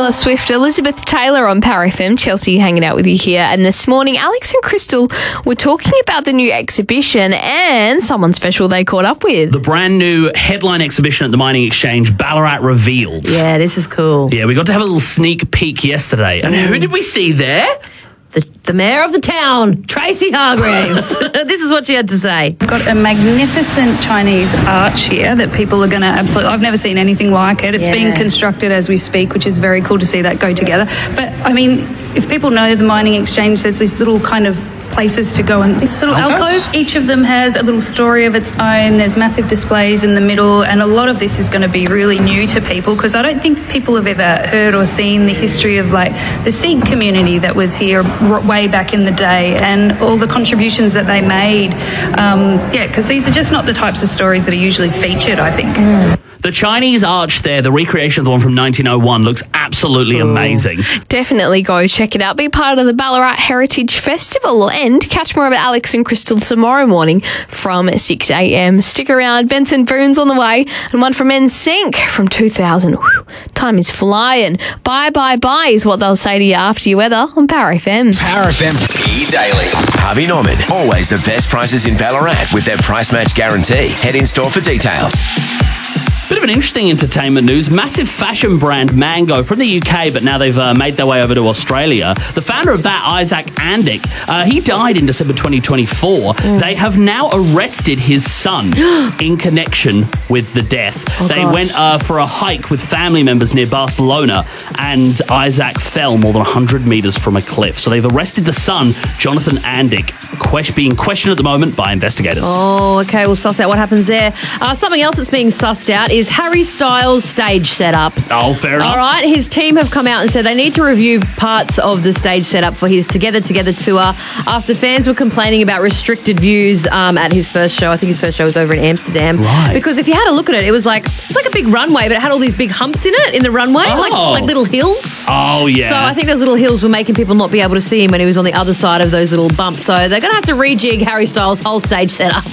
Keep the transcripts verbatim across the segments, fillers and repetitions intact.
Taylor Swift, Elizabeth Taylor on Power F M. Chelsea hanging out with you here. And this morning, Alex and Crystal were talking about the new exhibition and someone special they caught up with. The brand new headline exhibition at the Mining Exchange, Ballarat Revealed. Yeah, this is cool. Yeah, we got to have a little sneak peek yesterday. And who did we see there? The, the mayor of the town, Tracy Hargreaves. This is what she had to say. We've got a magnificent Chinese arch here that people are going to absolutely... I've never seen anything like it. It's Yeah. being constructed as we speak, which is very cool to see that go together. But, I mean, if people know the Mining Exchange, there's these little kind of places to go and these little Okay. alcoves. Each of them has a little story of its own. There's massive displays in the middle, and a lot of this is going to be really new to people because I don't think people have ever heard or seen the history of like the Sikh community that was here r- way back in the day and all the contributions that they made. Um, yeah, because these are just not the types of stories that are usually featured, I think. Mm. The Chinese arch there, the recreation of the one from nineteen oh one, looks absolutely amazing. Definitely go check it out. Be part of the Ballarat Heritage Festival and catch more of Alex and Crystal tomorrow morning from six a.m. Stick around. Benson Boone's on the way and one from N Sync from two thousand. Whew, time is flying. Bye, bye, bye is what they'll say to you after your weather on Power F M. Power F M E-Daily. Harvey Norman. Always the best prices in Ballarat with their price match guarantee. Head in store for details. Bit of an interesting entertainment news. Massive fashion brand Mango from the U K, but now they've uh, made their way over to Australia. The founder of that, Isaac Andick, uh, he died in December twenty twenty-four. Mm. They have now arrested his son in connection with the death. Oh, they gosh. went uh, for a hike with family members near Barcelona, and Isaac fell more than one hundred metres from a cliff. So they've arrested the son, Jonathan Andick, que- being questioned at the moment by investigators. Oh, okay, we'll suss out what happens there. Uh, something else that's being sussed out is Harry Styles' stage setup. Oh, fair enough. All right, his team have come out and said they need to review parts of the stage setup for his Together Together tour after fans were complaining about restricted views um, at his first show. I think his first show was over in Amsterdam. Right. Because if you had a look at it, it was like it's like a big runway, but it had all these big humps in it in the runway, Oh. like like little hills. Oh, yeah. So I think those little hills were making people not be able to see him when he was on the other side of those little bumps. So they're going to have to rejig Harry Styles' whole stage setup.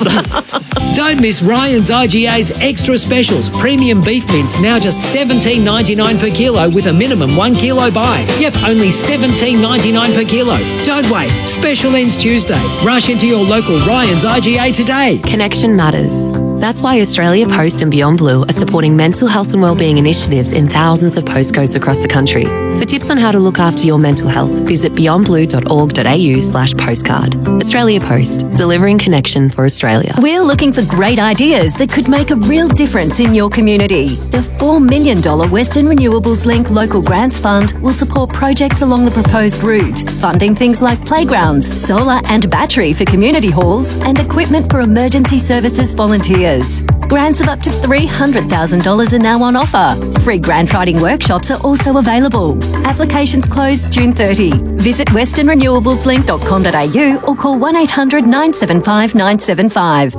Don't miss Ryan's I G A's extra specials. Premium beef mince now just seventeen ninety-nine per kilo with a minimum one kilo buy. Yep, only seventeen ninety-nine per kilo. Don't wait. Special ends Tuesday. Rush into your local Ryan's I G A today. Connection matters. That's why Australia Post and Beyond Blue are supporting mental health and wellbeing initiatives in thousands of postcodes across the country. For tips on how to look after your mental health, visit beyondblue.org.au slash postcard. Australia Post, delivering connection for Australia. We're looking for great ideas that could make a real difference in your community. The four million dollars Western Renewables Link Local Grants Fund will support projects along the proposed route, funding things like playgrounds, solar and battery for community halls, and equipment for emergency services volunteers. Grants of up to three hundred thousand dollars are now on offer. Free grant writing workshops are also available. Applications close June thirtieth. Visit western renewables link dot com dot a u or call one eight hundred nine seven five nine seven five.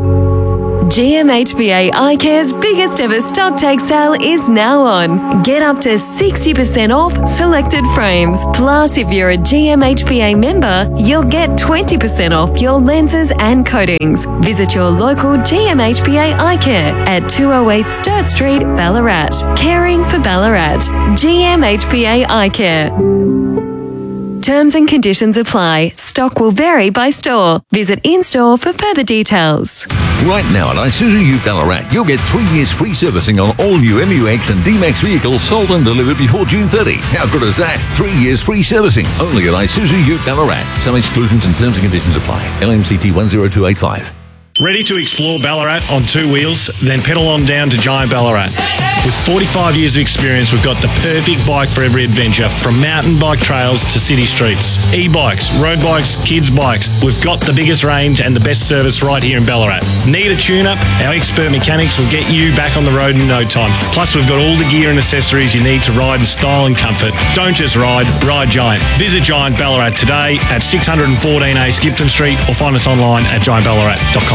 G M H B A iCare's biggest ever stock take sale is now on. Get up to sixty percent off selected frames. Plus, if you're a G M H B A member, you'll get twenty percent off your lenses and coatings. Visit your local G M H B A iCare at two oh eight Sturt Street, Ballarat. Caring for Ballarat. G M H B A iCare. Terms and conditions apply. Stock will vary by store. Visit in-store for further details. Right now at Isuzu U Ballarat, you'll get three years free servicing on all new M U X and D-Max vehicles sold and delivered before June thirtieth. How good is that? Three years free servicing only at Isuzu U Ballarat. Some exclusions and terms and conditions apply. L M C T one zero two eight five. Ready to explore Ballarat on two wheels? Then pedal on down to Giant Ballarat. With forty-five years of experience, we've got the perfect bike for every adventure, from mountain bike trails to city streets. E-bikes, road bikes, kids bikes. We've got the biggest range and the best service right here in Ballarat. Need a tune-up? Our expert mechanics will get you back on the road in no time. Plus, we've got all the gear and accessories you need to ride in style and comfort. Don't just ride, ride Giant. Visit Giant Ballarat today at six fourteen A Skipton Street or find us online at giant ballarat dot com.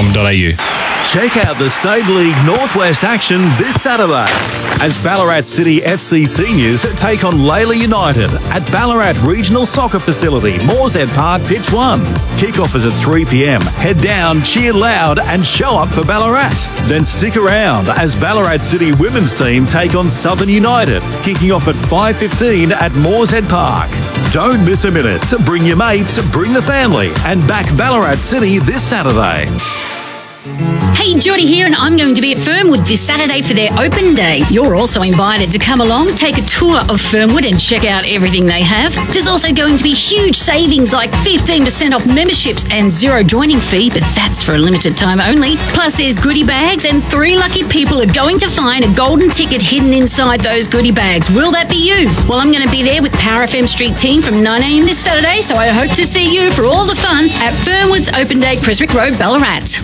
com dot a u. Check out the State League Northwest action this Saturday as Ballarat City F C seniors take on Layla United at Ballarat Regional Soccer Facility, Moorshead Park, Pitch one. Kickoff is at three p m. Head down, cheer loud and show up for Ballarat. Then stick around as Ballarat City women's team take on Southern United, kicking off at five fifteen at Moorshead Park. Don't miss a minute. Bring your mates, bring the family, and back Ballarat City this Saturday. Hey, Jodie here, and I'm going to be at Fernwood this Saturday for their open day. You're also invited to come along, take a tour of Fernwood and check out everything they have. There's also going to be huge savings like fifteen percent off memberships and zero joining fee, but that's for a limited time only. Plus there's goodie bags and three lucky people are going to find a golden ticket hidden inside those goodie bags. Will that be you? Well, I'm going to be there with Power F M Street Team from nine a m this Saturday, so I hope to see you for all the fun at Fernwood's Open Day, Creswick Road, Ballarat.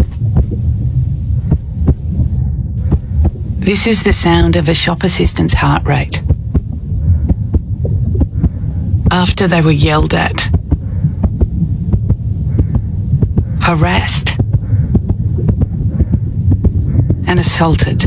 This is the sound of a shop assistant's heart rate. After they were yelled at, harassed, and assaulted.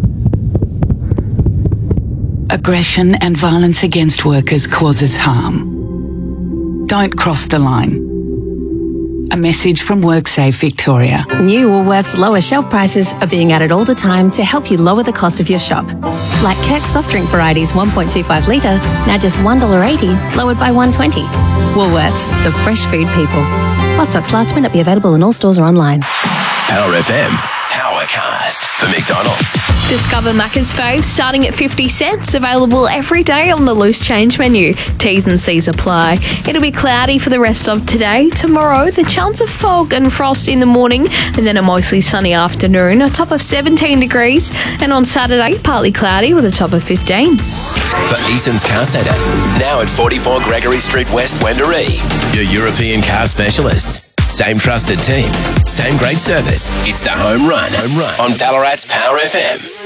Aggression and violence against workers causes harm. Don't cross the line. A message from WorkSafe Victoria. New Woolworths lower shelf prices are being added all the time to help you lower the cost of your shop. Like Kirk soft drink varieties one point two five litre, now just one dollar eighty, lowered by one dollar twenty. Woolworths, the fresh food people. While stocks last may not be available in all stores or online. Power F M. Powercast for McDonald's. Discover Macca's Fave starting at fifty cents, available every day on the loose change menu. T's and C's apply. It'll be cloudy for the rest of today. Tomorrow, the chance of fog and frost in the morning, and then a mostly sunny afternoon, a top of seventeen degrees. And on Saturday, partly cloudy with a top of fifteen. For Eason's Car Centre, now at forty-four Gregory Street West, Wendouree. Your European car specialists. Same trusted team, same great service. It's the home run, home run on Ballarat's Power F M.